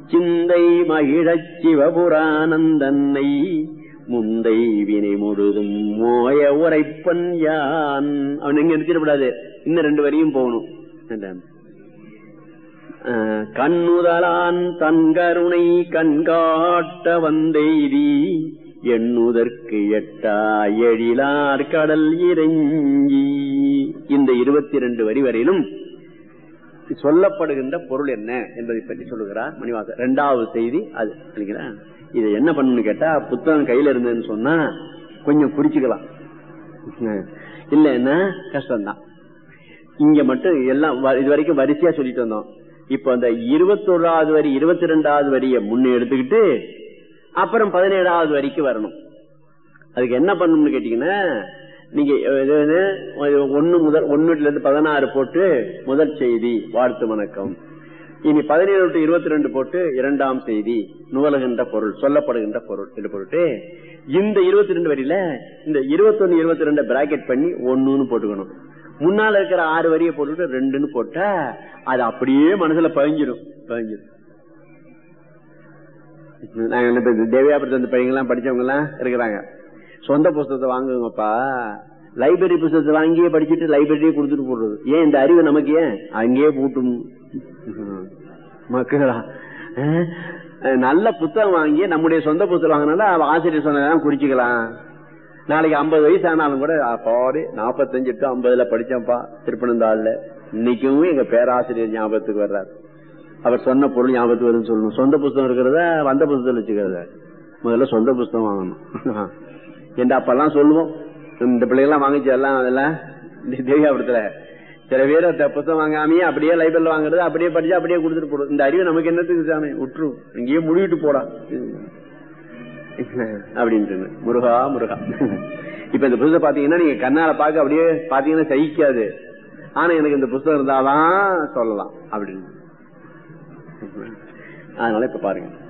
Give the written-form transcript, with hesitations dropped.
சிந்தை மகிழச் சிவபுரானந்தன்னை முந்தை வினை முழுதும் மோய உரைப்பன் யான். அவன் எங்க நிறுத்திடக்கூடாது, இன்னும் 2 வரியும் போகணும். கண்ணுதலான் தன் கருணை கண்காட்ட வந்தெய்தி எண்ணுதற்கு எட்டா எழிலார் கடல் இறங்கி. இந்த 22 வரி வரையிலும் சொல்லப்படுகின்ற பொருள் என்ன என்பதை பற்றி சொல்லுகிறார் மணிவாசகர். 2வது செய்தி அது. இதை என்ன பண்ணணும்னு கேட்டா, புத்தகம் கையில இருந்ததுன்னு சொன்னா கொஞ்சம் குறிச்சுக்கலாம், இல்லன்னா கஷ்டம்தான். இங்க மட்டும் எல்லாம் இது வரைக்கும் வரிசையா சொல்லிட்டு வந்தோம். இப்ப அந்த 21வது வரி 22வது வரிய முன்னே எடுத்துக்கிட்டு அப்புறம் 17வது வரிக்கு வரணும். அதுக்கு என்ன பண்ணணும்னு கேட்டீங்கன்னா, நீங்க 1 முதல் 1 இருந்து 16 போட்டு முதல் செய்தி வாழ்த்து வணக்கம். இனி 17 to 22 போட்டு 2ஆம் செய்தி நுவலுகின்ற பொருள், சொல்லப்படுகின்ற பொருள் என்று போட்டு, இந்த 22 வரியில இந்த 21 22 பிராக்கெட் பண்ணி 1ன்னு போட்டுக்கணும். முன்னால இருக்கிற 6 வரியை போட்டுட்டு 2ன்னு போட்டா அது அப்படியே மனசுல பதிஞ்சிடும். நாங்க தேவியாபுரத்து பையங்கெல்லாம் படிச்சவங்க எல்லாம் இருக்கிறாங்க. சொந்த புஸ்தகத்தை வாங்குங்கப்பா, லைப்ரரி புஸ்தகத்தை வாங்கியே படிச்சுட்டு லைப்ரரியே கொடுத்துட்டு போடுறது. ஏன் இந்த அறிவு நமக்கு ஏன் அங்கேயே பூட்டும் மக்களா? நல்ல புத்தகம் வாங்கி நம்முடைய சொந்த புத்தகம் வாங்கினால ஆசிரியர் சொன்னதான் குறிச்சுக்கலாம். நாளைக்கு 50 வயசு ஆனாலும் கூட பாரு 45 to 50 படிச்சேன்ப்பா திருப்பனந்தாள்ல. இன்னைக்கும் எங்க பேராசிரியர் ஞாபகத்துக்கு வர்றாரு. அவர் சொன்ன பொருள் ஞாபகத்துக்கு வருதுன்னு சொல்லணும். சொந்த புத்தகம் இருக்கிறத வந்த புத்தகத்தில் வச்சுக்கிறத முதல்ல சொந்த புத்தகம் வாங்கணும் என்று அப்பெல்லாம் சொல்லுவோம். இந்த பிள்ளைகள்லாம் வாங்கிச்சு எல்லாம் அதெல்லாம் தேவியாபுரத்துல சில பேர் புத்தகம் வாங்காமையே அப்படியே லைப்ரரியில வாங்குறது, அப்படியே படிச்சு அப்படியே கொடுத்துட்டு போடும். இந்த அறிவு நமக்கு என்னத்துக்கு சாமி விட்டுரும், இங்கேயே முடிவிட்டு போடா அப்படின்ட்டு. முருகா முருகா. இப்ப இந்த புத்தகம் பாத்தீங்கன்னா நீங்க கண்ணால பாக்க அப்படியே பாத்தீங்கன்னா சகிக்காது. ஆனா எனக்கு இந்த புத்தகம் இருந்தாதான் சொல்லலாம் அப்படின்னு. அதனால இப்ப பாருங்க,